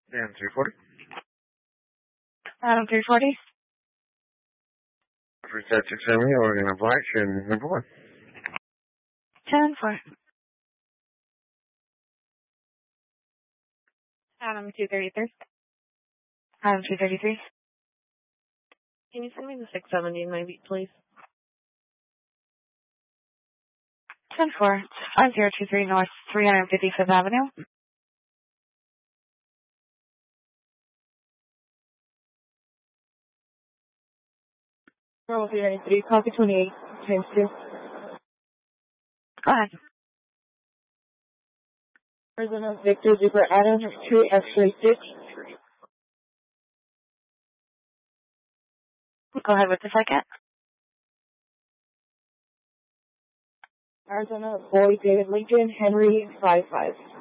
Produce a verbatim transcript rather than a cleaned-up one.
Adam three forty. Adam three forty. For set six seventy, Oregon of Light, and number one. ten four. Adam two thirty-three. Adam two thirty-three. Can you send me the six seventy in my beat, please? ten four. five zero two three North three hundred fifty-fifth Avenue. Normal three ninety-three, copy twenty-eight, times two. Go ahead. Arizona Victor Zebra Adam two X-ray six. Go ahead with the second. Arizona Boy David Lincoln Henry five five.